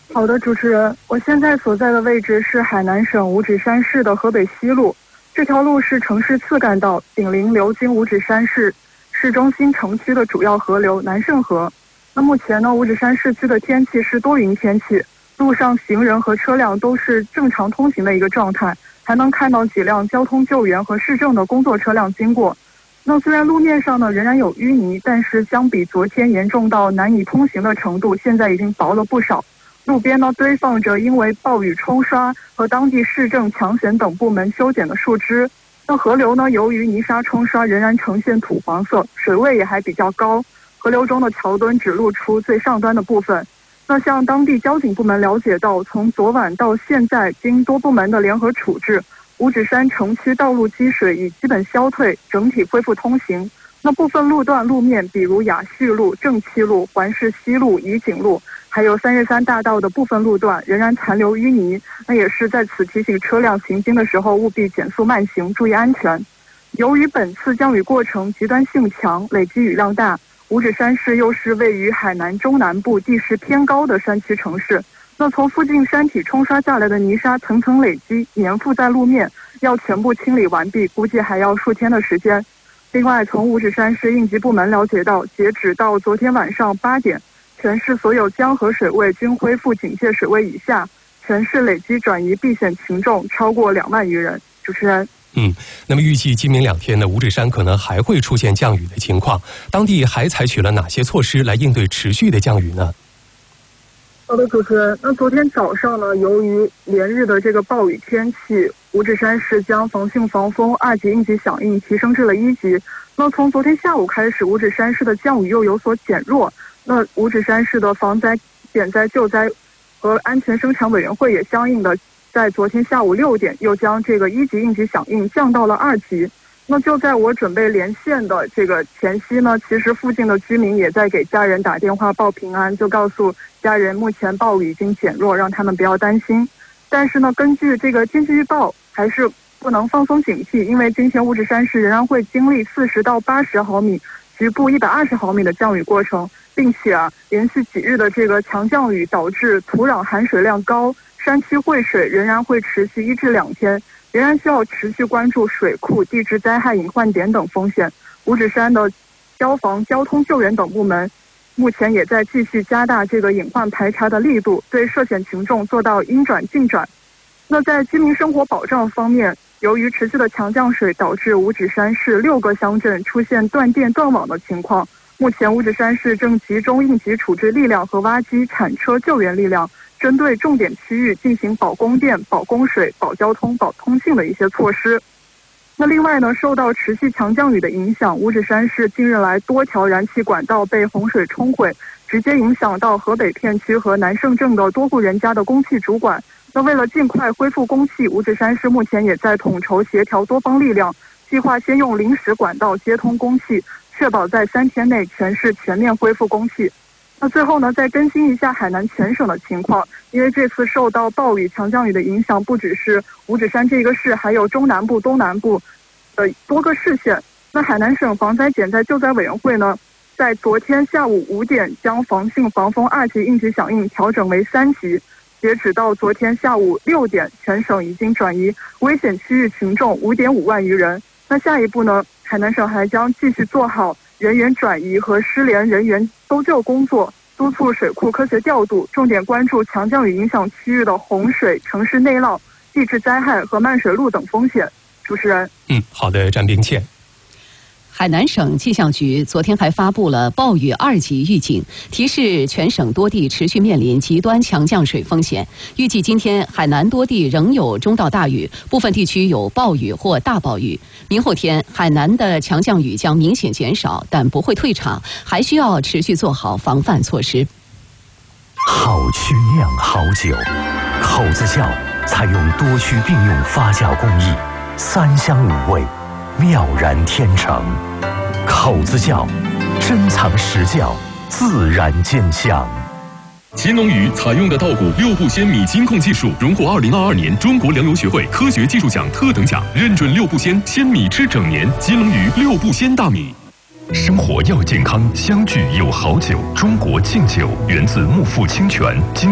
好的，主持人，我现在所在的位置是海南省五指山市的河北西路，这条路是城市次干道，紧邻流经五指山市中心城区的主要河流南盛河。那目前呢，五指山市区的天气是多云天气，路上行人和车辆都是正常通行的一个状态，还能看到几辆交通救援和市政的工作车辆经过。那虽然路面上呢仍然有淤泥，但是相比昨天严重到难以通行的程度，现在已经薄了不少。路边呢堆放着因为暴雨冲刷和当地市政抢险等部门修剪的树枝。那河流呢由于泥沙冲刷仍然呈现土黄色，水位也还比较高，河流中的桥墩只露出最上端的部分。那向当地交警部门了解到，从昨晚到现在，经多部门的联合处置，五指山城区道路积水已基本消退，整体恢复通行。那部分路段路面，比如雅叙路、正七路、环市西路、怡景路，还有3月3大道的部分路段仍然残留淤泥。那也是在此提醒车辆行经的时候务必减速慢行，注意安全。由于本次降雨过程极端性强，累积雨量大，五指山市又是位于海南中南部地势偏高的山区城市，那从附近山体冲刷下来的泥沙层层累积，粘附在路面，要全部清理完毕，估计还要数天的时间。另外，从五指山市应急部门了解到，截止到昨天晚上8点，全市所有江河水位均恢复警戒水位以下，全市累计转移避险群众超过2万余人。主持人。 那么预计今明2天呢，五指山可能还会出现降雨的情况，当地还采取了哪些措施来应对持续的降雨呢？ 好的，主持人，那昨天早上呢，由于连日的这个暴雨天气，五指山市将防汛防风2级应急响应提升至了1级。那从昨天下午开始，五指山市的降雨又有所减弱。那五指山市的防灾、减灾、救灾和安全生产委员会也相应的在昨天下午6点又将这个1级应急响应降到了2级。那就在我准备连线的这个前夕呢，其实附近的居民也在给家人打电话报平安，就告诉家人目前暴雨已经减弱，让他们不要担心。但是呢，根据这个天气预报，还是不能放松警惕，因为今天五指山市仍然会经历40到80毫米，局部120毫米的降雨过程，并且连续几日的这个强降雨导致土壤含水量高，山区汇水仍然会持续1至2天。仍然需要持续关注水库、地质灾害隐患点等风险。五指山的消防、交通救援等部门目前也在继续加大这个隐患排查的力度，对涉险群众做到应转尽转。那在居民生活保障方面，由于持续的强降水导致五指山市6个乡镇出现断电断网的情况，目前五指山市正集中应急处置力量和挖机、铲车救援力量，针对重点区域进行保供电、保供水、保交通、保通信的一些措施。那另外呢，受到持续强降雨的影响，五指山市近日来多条燃气管道被洪水冲毁，直接影响到河北片区和南盛镇的多户人家的供气主管。那为了尽快恢复供气，五指山市目前也在统筹协调多方力量，计划先用临时管道接通供气，确保在3天内全市全面恢复供气。那最后呢，再更新一下海南全省的情况，因为这次受到暴雨、强降雨的影响，不只是五指山这个市，还有中南部、东南部的多个市县。那海南省防灾减灾救灾委员会呢，在昨天下午5点将防汛防风2级应急响应调整为3级。截止到昨天下午6点，全省已经转移危险区域群众5.5万余人。那下一步呢，海南省还将继续做好人员转移和失联人员搜救工作，督促水库科学调度，重点关注强降雨影响区域的洪水、城市内涝、地质灾害和漫水路等风险。主持人。 好的，詹冰倩。 海南省气象局昨天还发布了暴雨2级预警，提示全省多地持续面临极端强降水风险。预计今天海南多地仍有中到大雨，部分地区有暴雨或大暴雨。明后天海南的强降雨将明显减少，但不会退场，还需要持续做好防范措施。 好曲酿好酒，口子窖采用多区并用发酵工艺，3香5味，妙然天成。口子窖，珍藏实窖，自然兼香。 乾隆鱼采用的稻谷6步鲜米金控技术，荣获2022年中国粮油学会科学技术奖特等奖，认准6步鲜，鲜米吃整年。乾隆鱼6步鲜大米。 生活要健康，相聚有好酒。中国敬酒源自木富清泉。